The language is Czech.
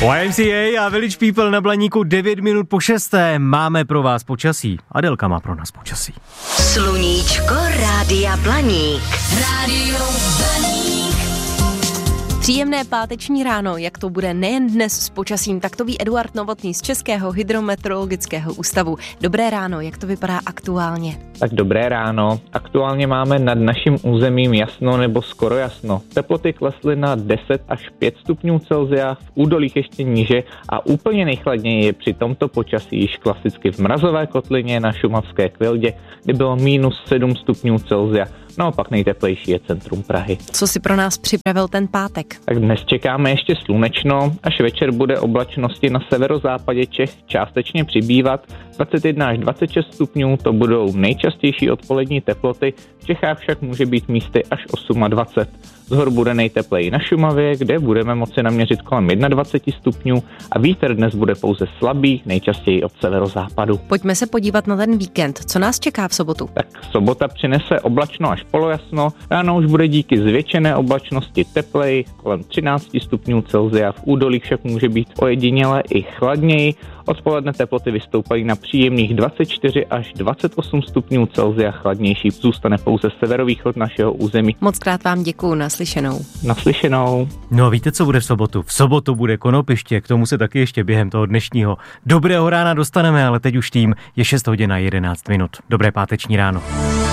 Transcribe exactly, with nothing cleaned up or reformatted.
Y M C A a Village People na Blaníku devět minut po šesté. Máme pro vás počasí. Adelka má pro nás počasí. Sluníčko Rádia Blaník. Rádio Blaník. Příjemné páteční ráno, jak to bude nejen dnes s počasím, tak to ví Eduard Novotný z Českého hydrometeorologického ústavu. Dobré ráno, jak to vypadá aktuálně? Tak dobré ráno. Aktuálně máme nad naším územím jasno nebo skoro jasno. Teploty klesly na deset až pět stupňů Celsia, v údolích ještě níže a úplně nejchladněji je při tomto počasí již klasicky v mrazové kotlině na šumavské Kvildě, kde bylo minus sedm stupňů Celsia. Naopak nejteplejší je centrum Prahy. Co si pro nás připravil ten pátek? Tak dnes čekáme ještě slunečno, až večer bude oblačnosti na severozápadě Čech částečně přibývat. dvacet jedna až dvacet šest stupňů to budou nejčastější odpolední teploty, v Čechách však může být místy až dvacet osm. Zhor bude nejtepleji na Šumavě, kde budeme moci naměřit kolem dvacet jedna stupňů a vítr dnes bude pouze slabý, nejčastěji od severozápadu. Pojďme se podívat na ten víkend. Co nás čeká v sobotu? Tak sobota přinese oblačno až polojasno, ráno už bude díky zvětšené oblačnosti tepleji, kolem třináct stupňů Celsia, v údolí však může být ojediněle i chladněji. Odpoledne teploty vystoupají na příjemných dvacet čtyři až dvacet osm stupňů Celsia, chladnější zůstane pouze severovýchod našeho území. Moc krát vám děkuju, naslyšenou. Naslyšenou. No a víte, co bude v sobotu? V sobotu bude konopiště, k tomu se taky ještě během toho dnešního dobrého rána dostaneme, ale teď už tým je šest hodin a jedenáct minut. Dobré páteční ráno.